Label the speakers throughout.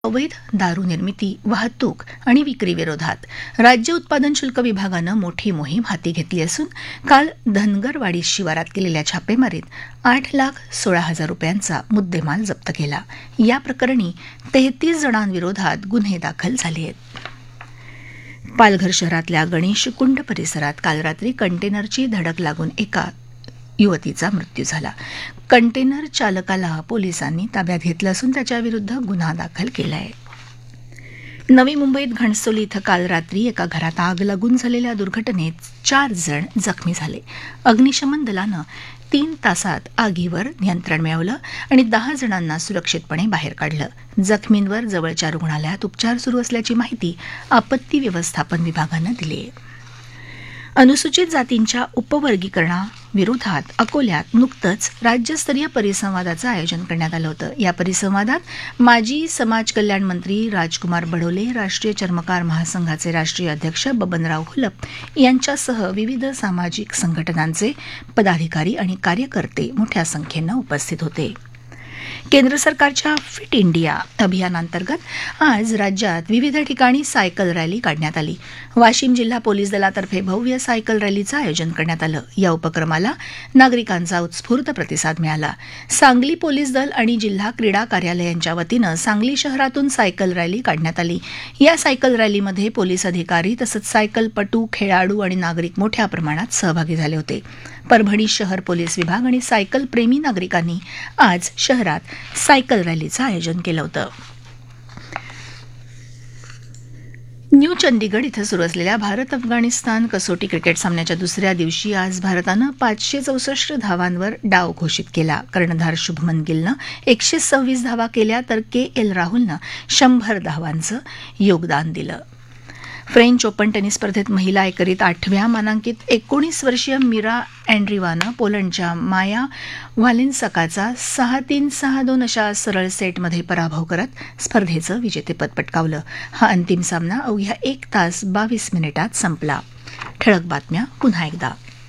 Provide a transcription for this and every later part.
Speaker 1: अवैध दारू निर्मिती, वाहतूक आणि विक्री विरोधात राज्य उत्पादन शुल्क विभागानं मोठी मोहीम हाती घेतली असून काल धनगरवाडी शिवारात केलेल्या छापेमारीत 8,16,000 रुपयांचा मुद्देमाल जप्त केला. या प्रकरणी 33 जणांविरोधात गुन्हे दाखल झाले आहेत. पालघर शहरातल्या गणेश कुंड परिसरात काल रात्री कंटेनरची धडक लागून एका युवतीचा मृत्यू झाला. कंटेनर चालकाला पोलिसांनी ताब्यात घेतलं असून त्याच्याविरुद्ध गुन्हा दाखल केला आहे. नवी मुंबईत घणसोली इथं काल रात्री एका घरात आग लागून झालेल्या दुर्घटनेत 4 जण जखमी झाले. अग्निशमन दलानं 3 तासात आगीवर नियंत्रण मिळवलं आणि 10 जणांना सुरक्षितपणे बाहेर काढलं. जखमींवर जवळच्या रुग्णालयात उपचार सुरू असल्याची माहिती आपत्ती व्यवस्थापन विभागानं दिली आहे. अनुसूचित जातींच्या उपवर्गीकरणाविरोधात अकोल्यात नुकतंच राज्यस्तरीय परिसंवादाचं आयोजन करण्यात आलं होतं. या परिसंवादात माजी समाज कल्याण मंत्री राजकुमार बडोले, राष्ट्रीय चर्मकार महासंघाचे राष्ट्रीय अध्यक्ष बबनराव घोलप यांच्यासह विविध सामाजिक संघटनांचे पदाधिकारी आणि कार्यकर्ते मोठ्या संख्येनं उपस्थित होते. केंद्र सरकारच्या फिट इंडिया अभियानांतर्गत आज राज्यात विविध ठिकाणी सायकल रॅली काढण्यात आली. वाशिम जिल्हा पोलीस दलातर्फे भव्य सायकल रॅलीचं आयोजन करण्यात आलं. या उपक्रमाला नागरिकांचा उत्स्फूर्त प्रतिसाद मिळाला. सांगली पोलीस दल आणि जिल्हा क्रीडा कार्यालयांच्या वतीनं सांगली शहरातून सायकल रॅली काढण्यात आली. या सायकल रॅलीमध्ये पोलीस अधिकारी तसंच सायकलपटू, खेळाडू आणि नागरिक मोठ्या प्रमाणात सहभागी झाले होते. परभणी शहर पोलीस विभाग आणि सायकल प्रेमी नागरिकांनी आज शहरात सायकल रॅलीचं आयोजन केलं होतं. न्यू चंदीगड इथं सुरू असलेल्या भारत अफगाणिस्तान कसोटी क्रिकेट सामन्याच्या दुसऱ्या दिवशी आज भारतानं 564 धावांवर डाव घोषित केला. कर्णधार शुभमन गिलनं 126 धावा केल्या तर के.एल. राहुलनं 100 धावांचं योगदान दिलं. फ्रेंच ओपन टेनिस स्पर्धेत महिला एकेरीत 8व्या मानांकित 19 वर्षीय मिरा अँड्रीवानं पोलंडच्या माया व्हालेन्साकाचा 6-3, 6-2 अशा सरळ सेटमध्ये पराभव करत स्पर्धेचं विजेतेपद पटकावलं. हा अंतिम सामना अवघ्या 1 तास 22 मिनिटात संपला. ठळक बातम्या पुन्हा एकदा.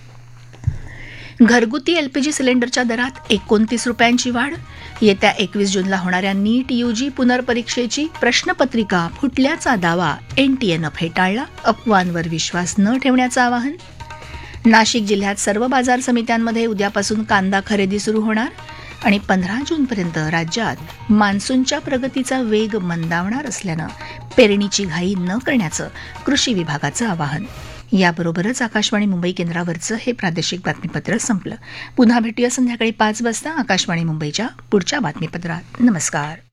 Speaker 1: घरगुती एलपीजी सिलेंडरच्या दरात 29 रुपयांची वाढ. येत्या 21 जूनला होणाऱ्या नीट यूजी पुनर्परीक्षेची प्रश्नपत्रिका फुटल्याचा दावा एनटीएनं फेटाळला. अफवांवर विश्वास न ठेवण्याचं आवाहन. नाशिक जिल्ह्यात सर्व बाजार समित्यांमध्ये उद्यापासून कांदा खरेदी सुरू होणार आणि 15 जूनपर्यंत राज्यात मान्सूनच्या प्रगतीचा वेग मंदावणार असल्यानं पेरणीची घाई न करण्याचं कृषी विभागाचं आवाहन. याबरोबरच आकाशवाणी मुंबई केंद्रावरचं हे प्रादेशिक बातमीपत्र संपलं. पुन्हा भेटूया संध्याकाळी 5 वाजता आकाशवाणी मुंबईच्या पुढच्या बातमीपत्रात. नमस्कार.